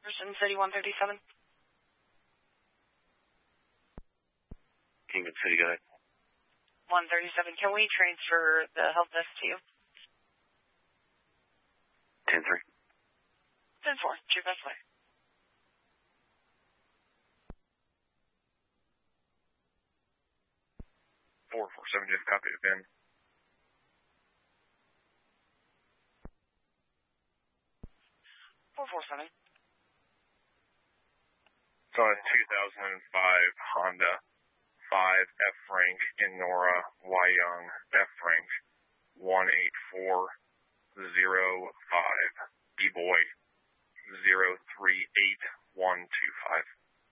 Person City 137. Kingman City, go ahead. 137. Can we transfer the help desk to you? 10-3. 10-4. It's your best way. Four 4-7, just copy it, Ben. It's on a 2005 Honda 5 F-Rank in Nora, Wyong, F-Rank 18405, D-Boy 038125.